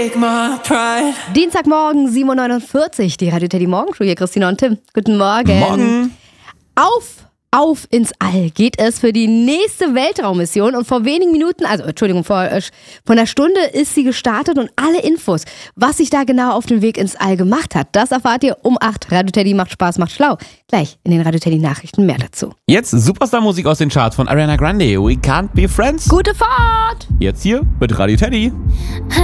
take my pride. Dienstagmorgen, 7.49 Uhr, die Radio Teddy Morgenshow. Hier Christina und Tim. Guten Morgen. Morgen. Auf ins All geht es für die nächste Weltraummission und vor wenigen Minuten, vor einer Stunde ist sie gestartet und alle Infos, was sich da genau auf dem Weg ins All gemacht hat, das erfahrt ihr um 8. Radio Teddy macht Spaß, macht schlau. Gleich in den Radio Teddy Nachrichten mehr dazu. Jetzt Superstar-Musik aus den Charts von Ariana Grande. We Can't Be Friends. Gute Fahrt! Jetzt hier mit Radio Teddy.